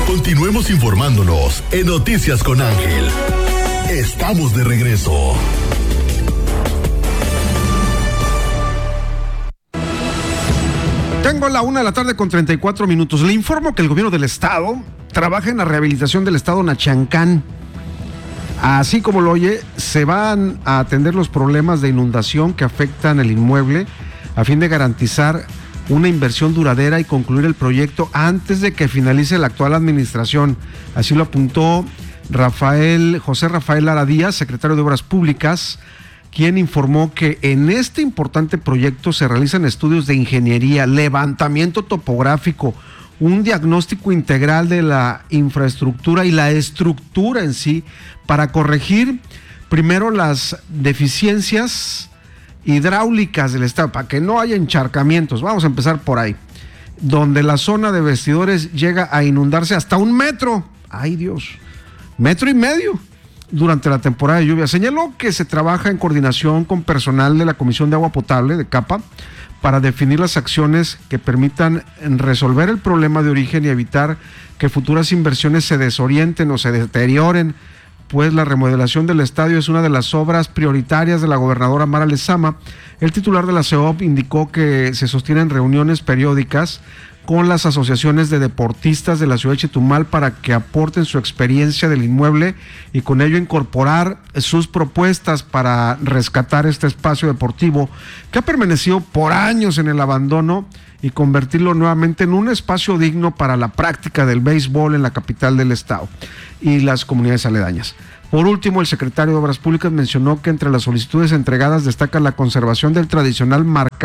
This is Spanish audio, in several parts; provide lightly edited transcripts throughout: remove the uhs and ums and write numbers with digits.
Continuemos informándonos en Noticias con Ángel. Estamos de regreso. Tengo la 1:34 p.m. Le informo que el gobierno del estado trabaja en la rehabilitación del estado Nachancán. Así como lo oye, se van a atender los problemas de inundación que afectan el inmueble a fin de garantizar una inversión duradera y concluir el proyecto antes de que finalice la actual administración. Así lo apuntó José Rafael Lara Díaz, secretario de Obras Públicas, quien informó que en este importante proyecto se realizan estudios de ingeniería, levantamiento topográfico, un diagnóstico integral de la infraestructura y la estructura en sí para corregir primero las deficiencias hidráulicas del estado, para que no haya encharcamientos. Vamos a empezar por ahí, donde la zona de vestidores llega a inundarse hasta 1 metro. ¡Ay, Dios! 1,5 metros durante la temporada de lluvia. Señaló que se trabaja en coordinación con personal de la Comisión de Agua Potable, de CAPA, para definir las acciones que permitan resolver el problema de origen y evitar que futuras inversiones se desorienten o se deterioren, pues la remodelación del estadio es una de las obras prioritarias de la gobernadora Mara Lezama. El titular de la CEOP indicó que se sostienen reuniones periódicas con las asociaciones de deportistas de la ciudad de Chetumal para que aporten su experiencia del inmueble y con ello incorporar sus propuestas para rescatar este espacio deportivo que ha permanecido por años en el abandono y convertirlo nuevamente en un espacio digno para la práctica del béisbol en la capital del estado y las comunidades aledañas. Por último, el secretario de Obras Públicas mencionó que entre las solicitudes entregadas destaca la conservación del tradicional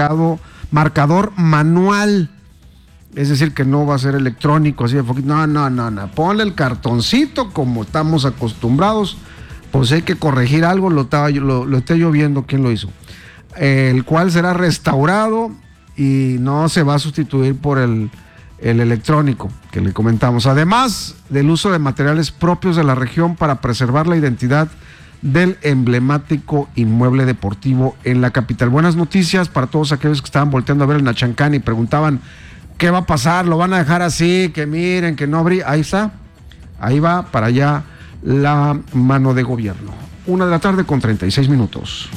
marcador manual. Es decir, que no va a ser electrónico, así de poquito. No. Ponle el cartoncito como estamos acostumbrados. Pues hay que corregir algo, lo estoy yo viendo quién lo hizo. El cual será restaurado y no se va a sustituir por el electrónico que le comentamos. Además del uso de materiales propios de la región para preservar la identidad del emblemático inmueble deportivo en la capital. Buenas noticias para todos aquellos que estaban volteando a ver el Nachancán y preguntaban ¿qué va a pasar? ¿Lo van a dejar así? Que miren, que no abrí. Ahí está. Ahí va para allá la mano de gobierno. 1:36 p.m.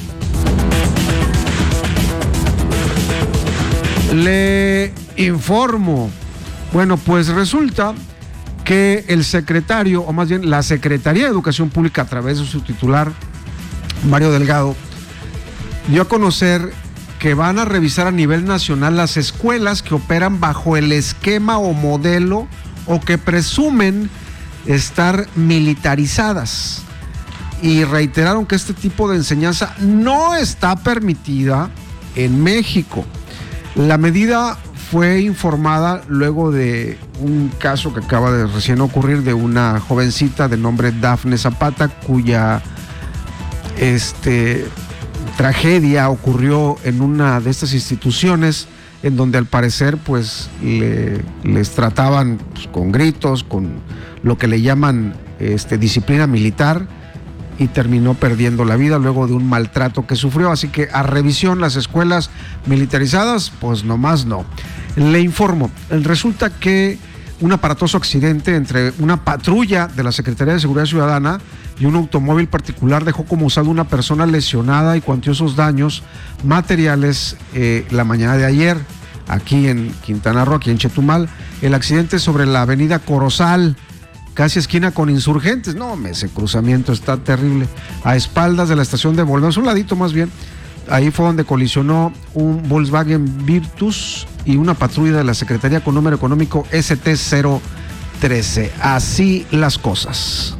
Le informo. Bueno, pues resulta que el secretario, o más bien la Secretaría de Educación Pública, a través de su titular, Mario Delgado, dio a conocer que van a revisar a nivel nacional las escuelas que operan bajo el esquema o modelo o que presumen estar militarizadas. Y reiteraron que este tipo de enseñanza no está permitida en México. La medida fue informada luego de un caso que acaba de recién ocurrir de una jovencita de nombre Dafne Zapata, cuya tragedia ocurrió en una de estas instituciones en donde al parecer pues les trataban pues, con gritos, con lo que le llaman disciplina militar, y terminó perdiendo la vida luego de un maltrato que sufrió. Así que a revisión las escuelas militarizadas, pues nomás no. Le informo, resulta que un aparatoso accidente entre una patrulla de la Secretaría de Seguridad Ciudadana y un automóvil particular dejó como saldo una persona lesionada y cuantiosos daños materiales la mañana de ayer, aquí en Quintana Roo, aquí en Chetumal. El accidente sobre la avenida Corozal, casi esquina con Insurgentes. No, ese cruzamiento está terrible. A espaldas de la estación de Volvemos, un ladito más bien. Ahí fue donde colisionó un Volkswagen Virtus y una patrulla de la Secretaría con número económico ST-013. Así las cosas.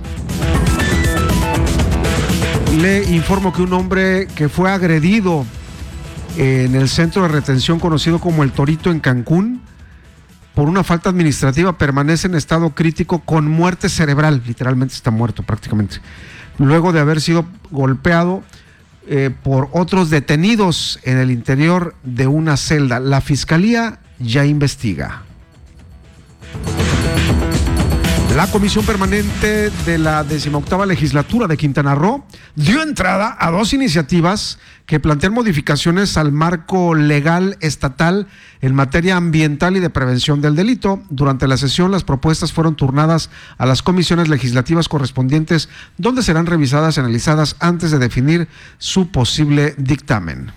Le informo que un hombre que fue agredido en el centro de retención conocido como El Torito en Cancún por una falta administrativa permanece en estado crítico con muerte cerebral. Literalmente está muerto prácticamente, luego de haber sido golpeado por otros detenidos en el interior de una celda. La fiscalía ya investiga. La Comisión Permanente de la 18ª Legislatura de Quintana Roo dio entrada a 2 iniciativas que plantean modificaciones al marco legal estatal en materia ambiental y de prevención del delito. Durante la sesión, las propuestas fueron turnadas a las comisiones legislativas correspondientes, donde serán revisadas y analizadas antes de definir su posible dictamen.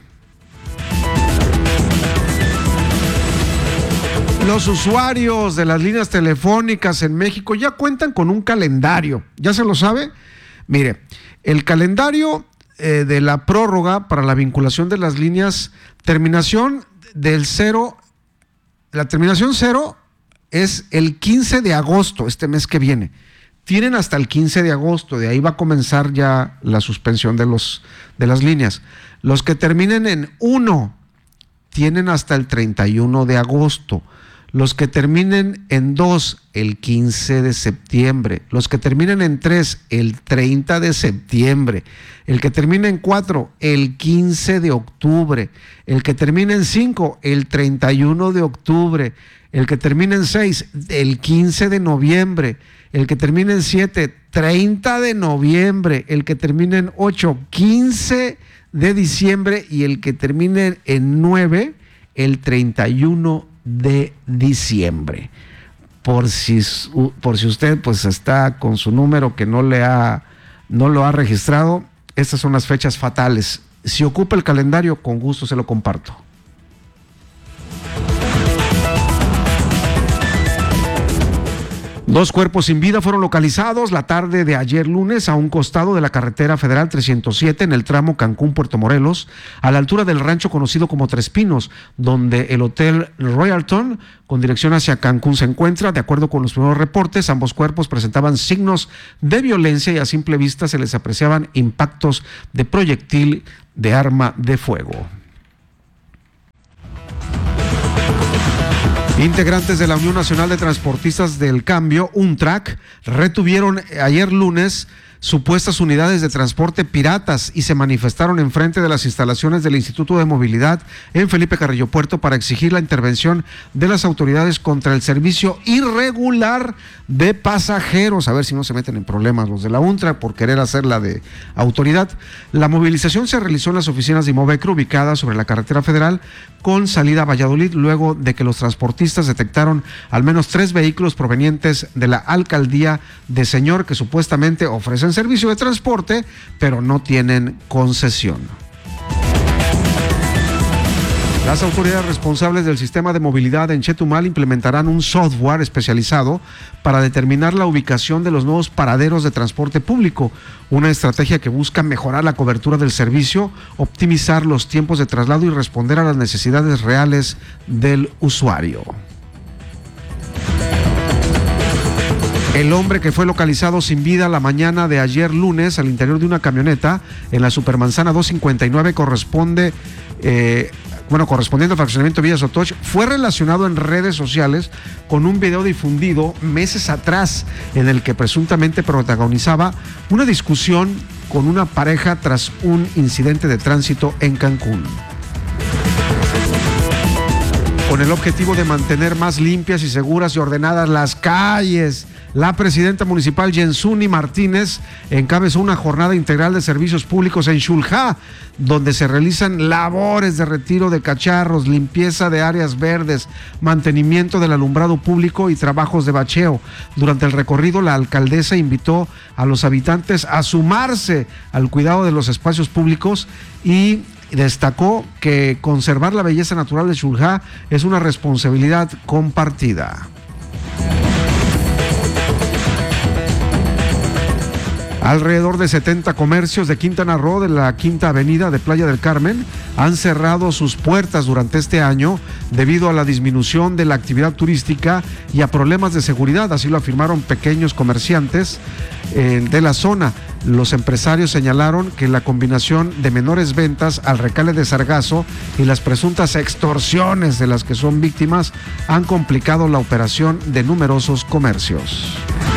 Los usuarios de las líneas telefónicas en México ya cuentan con un calendario. ¿Ya se lo sabe? Mire, el calendario de la prórroga para la vinculación de las líneas, terminación 0 es el 15 de agosto, este mes que viene. Tienen hasta el 15 de agosto, de ahí va a comenzar ya la suspensión de las líneas. Los que terminen en 1 tienen hasta el 31 de agosto. Los que terminen en 2, el 15 de septiembre. Los que terminen en 3, el 30 de septiembre. El que termine en 4, el 15 de octubre. El que termine en 5, el 31 de octubre. El que termine en 6, el 15 de noviembre. El que termine en 7, 30 de noviembre. El que termine en 8, 15 de diciembre. Y el que termine en 9, el 31 de diciembre. Por si usted pues está con su número que no lo ha registrado, estas son las fechas fatales. Si ocupa el calendario, con gusto se lo comparto. Dos cuerpos sin vida fueron localizados la tarde de ayer lunes a un costado de la carretera federal 307 en el tramo Cancún-Puerto Morelos, a la altura del rancho conocido como Tres Pinos, donde el Hotel Royalton con dirección hacia Cancún se encuentra. De acuerdo con los primeros reportes, ambos cuerpos presentaban signos de violencia y a simple vista se les apreciaban impactos de proyectil de arma de fuego. Integrantes de la Unión Nacional de Transportistas del Cambio, UNTRAC, retuvieron ayer lunes supuestas unidades de transporte piratas y se manifestaron enfrente de las instalaciones del Instituto de Movilidad en Felipe Carrillo Puerto para exigir la intervención de las autoridades contra el servicio irregular de pasajeros, a ver si no se meten en problemas los de la UNTRAC por querer hacerla de autoridad. La movilización se realizó en las oficinas de Imovecro ubicadas sobre la carretera federal con salida a Valladolid, luego de que los transportistas detectaron al menos 3 vehículos provenientes de la alcaldía de Señor que supuestamente ofrecen servicio de transporte, pero no tienen concesión. Las autoridades responsables del sistema de movilidad en Chetumal implementarán un software especializado para determinar la ubicación de los nuevos paraderos de transporte público, una estrategia que busca mejorar la cobertura del servicio, optimizar los tiempos de traslado y responder a las necesidades reales del usuario. El hombre que fue localizado sin vida la mañana de ayer lunes al interior de una camioneta en la Supermanzana 259 correspondiente al fraccionamiento Villa Sotoch, fue relacionado en redes sociales con un video difundido meses atrás en el que presuntamente protagonizaba una discusión con una pareja tras un incidente de tránsito en Cancún. Con el objetivo de mantener más limpias y seguras y ordenadas las calles, la presidenta municipal Yensuni Martínez encabezó una jornada integral de servicios públicos en Xuljá, donde se realizan labores de retiro de cacharros, limpieza de áreas verdes, mantenimiento del alumbrado público y trabajos de bacheo. Durante el recorrido, la alcaldesa invitó a los habitantes a sumarse al cuidado de los espacios públicos y destacó que conservar la belleza natural de Xuljá es una responsabilidad compartida. Alrededor de 70 comercios de Quintana Roo de la Quinta Avenida de Playa del Carmen han cerrado sus puertas durante este año debido a la disminución de la actividad turística y a problemas de seguridad, así lo afirmaron pequeños comerciantes de la zona. Los empresarios señalaron que la combinación de menores ventas al recale de sargazo y las presuntas extorsiones de las que son víctimas han complicado la operación de numerosos comercios.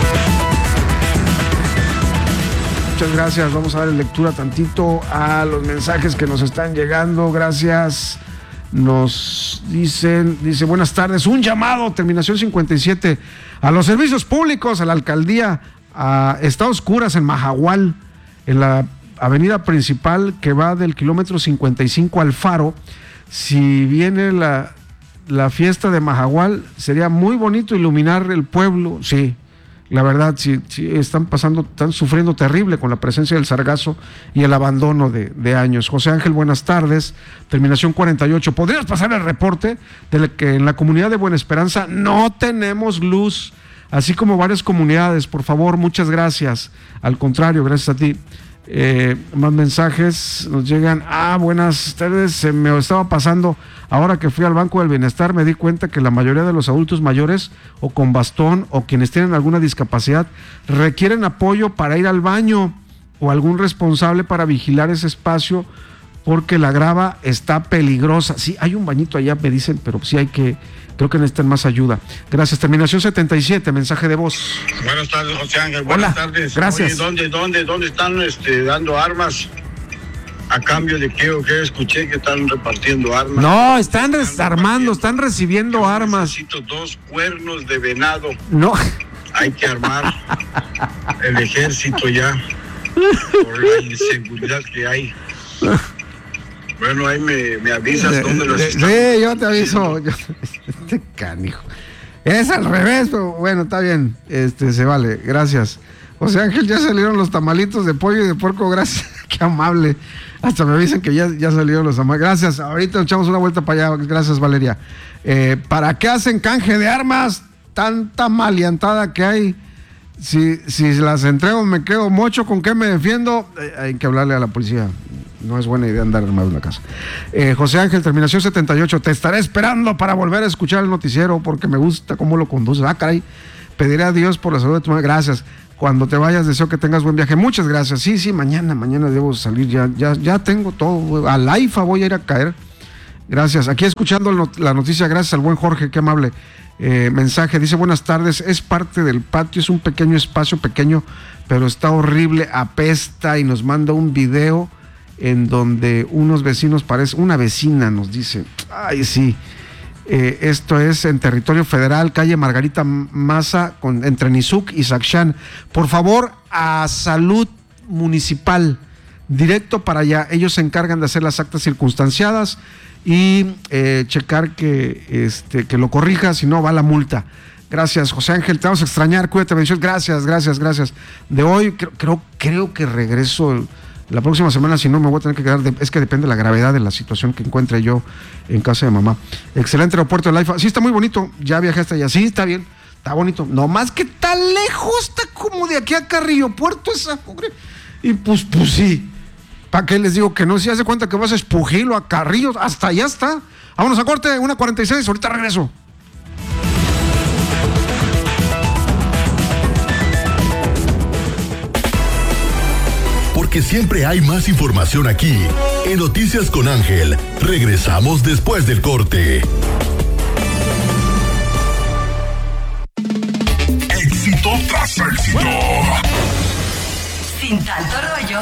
Muchas gracias. Vamos a darle lectura tantito a los mensajes que nos están llegando. Gracias. Nos dice, buenas tardes, un llamado, terminación 57, a los servicios públicos, a la alcaldía, está a oscuras en Mahahual, en la avenida principal que va del kilómetro 55 al Faro. Si viene la fiesta de Mahahual, sería muy bonito iluminar el pueblo. Sí, la verdad, sí, están sufriendo terrible con la presencia del sargazo y el abandono de años. José Ángel, buenas tardes, terminación 48. ¿Podrías pasar el reporte de que en la comunidad de Buena Esperanza no tenemos luz, así como varias comunidades? Por favor, muchas gracias. Al contrario, gracias a ti. Más mensajes nos llegan. Buenas tardes, se me estaba pasando, ahora que fui al Banco del Bienestar me di cuenta que la mayoría de los adultos mayores o con bastón o quienes tienen alguna discapacidad requieren apoyo para ir al baño o algún responsable para vigilar ese espacio porque la grava está peligrosa. Sí, hay un bañito allá, me dicen, pero sí creo que necesitan más ayuda. Gracias. Terminación 77, mensaje de voz. Buenas tardes, José Ángel. Buenas tardes. Gracias. Oye, ¿dónde están dando armas? ¿A cambio de qué o qué? Escuché que están repartiendo armas. No, están desarmando, están recibiendo armas. Necesito 2 cuernos de venado. No. Hay que armar el ejército ya por la inseguridad que hay. Bueno, ahí me avisas dónde los están. Sí, yo te aviso. Este canijo. Es al revés, pero bueno, está bien. Se vale, gracias. José Ángel, ya salieron los tamalitos de pollo y de puerco, gracias. Qué amable. Hasta me dicen que ya salieron los tamales. Gracias, ahorita echamos una vuelta para allá. Gracias, Valeria. ¿Para qué hacen canje de armas? Tanta maleantada que hay. Si las entrego me quedo mocho, ¿con qué me defiendo? Hay que hablarle a la policía. No es buena idea andar armado en la casa. José Ángel, terminación 78. Te estaré esperando para volver a escuchar el noticiero porque me gusta cómo lo conduces. Caray. Pediré a Dios por la salud de tu madre. Gracias. Cuando te vayas, deseo que tengas buen viaje. Muchas gracias. Sí, mañana debo salir. Ya tengo todo. A la IFA voy a ir a caer. Gracias. Aquí escuchando la noticia, gracias al buen Jorge, qué amable. Mensaje, dice, buenas tardes, es parte del patio, es un pequeño espacio, pero está horrible, apesta, y nos manda un video en donde unos vecinos, una vecina nos dice, ay sí, esto es en territorio federal, calle Margarita Maza, entre Nizuc y Saxán. Por favor, a Salud Municipal, directo para allá, ellos se encargan de hacer las actas circunstanciadas y checar que lo corrija, si no va la multa. Gracias, José Ángel, te vamos a extrañar, cuídate, bendiciones, gracias. De hoy creo que regreso la próxima semana, si no me voy a tener que quedar, es que depende de la gravedad de la situación que encuentre yo en casa de mamá. Excelente aeropuerto de la IFA, sí está muy bonito, ya viajé hasta allá, sí está bien, está bonito, no más que está lejos, está como de aquí a Carrillo Puerto esa, y pues sí. ¿Para qué les digo que no? Si hace cuenta que vas a Espujilo, a Carrillo, hasta allá está. Vámonos a corte, 1:46, ahorita regreso. Porque siempre hay más información aquí. En Noticias con Ángel, regresamos después del corte. Éxito tras éxito. Sin tanto rollo